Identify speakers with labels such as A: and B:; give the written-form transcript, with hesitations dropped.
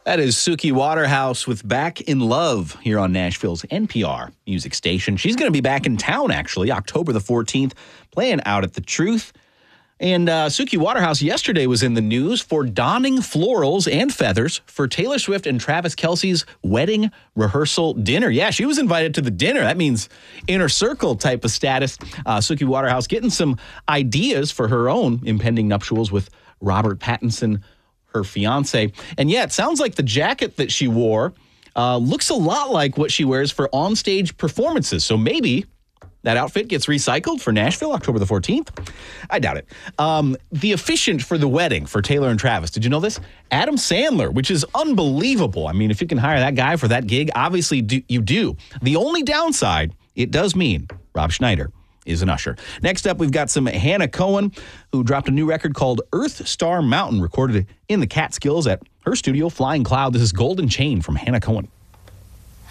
A: That is Suki Waterhouse with Back in Love here on Nashville's NPR music station. She's going to be back in town, actually, October the 14th, playing out at The Truth. And Suki Waterhouse yesterday was in the news for donning florals and feathers for Taylor Swift and Travis Kelce's wedding rehearsal dinner. Yeah, she was invited to the dinner. That means inner circle type of status. Suki Waterhouse getting some ideas for her own impending nuptials with Robert Pattinson, her fiance. And yeah, it sounds like the jacket that she wore looks a lot like what she wears for onstage performances. So maybe that outfit gets recycled for Nashville, October the 14th. I doubt it. The officiant for the wedding for Taylor and Travis, did you know this? Adam Sandler, which is unbelievable. I mean, if you can hire that guy for that gig, obviously you do. The only downside, it does mean Rob Schneider is an usher. Next up, we've got some Hannah Cohen, who dropped a new record called Earth Star Mountain, recorded in the Catskills at her studio, Flying Cloud. This is Golden Chain from Hannah Cohen.